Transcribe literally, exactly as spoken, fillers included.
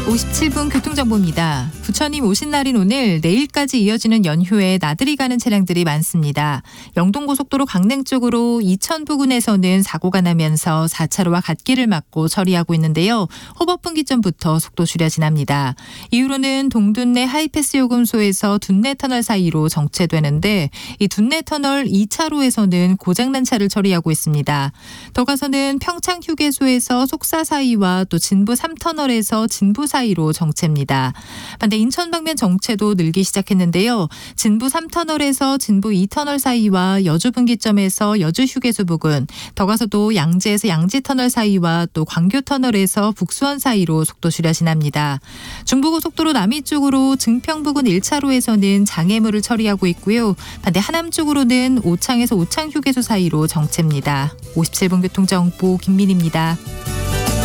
오십칠 분 교통정보입니다. 부처님 오신 날인 오늘 내일까지 이어지는 연휴에 나들이 가는 차량들이 많습니다. 영동고속도로 강릉 쪽으로 이천 부근에서는 사고가 나면서 사 차로와 갓길을 막고 처리하고 있는데요. 호법분기점부터 속도 줄여 지납니다. 이후로는 동둔내 하이패스 요금소에서 둔내터널 사이로 정체되는데 이 둔내터널 이 차로에서는 고장난 차를 처리하고 있습니다. 더 가서는 평창휴게소에서 속사 사이와 또 진부 삼 터널에서 진부 사이로 정체입니다. 반대 인천 방면 정체도 늘기 시작했는데요. 진부 삼 터널에서 진부 이 터널 사이와 여주 분기점에서 여주 휴게소 부근, 더 가서도 양재에서 양지 터널 사이와 또 광교 터널에서 북수원 사이로 속도 줄여 지납니다. 중부고속도로 남이 쪽으로 증평 부근 일 차로에서는 장애물을 처리하고 있고요. 반대 하남 쪽으로는 오창에서 오창 휴게소 사이로 정체입니다. 오십칠 분 교통정보 김민희입니다.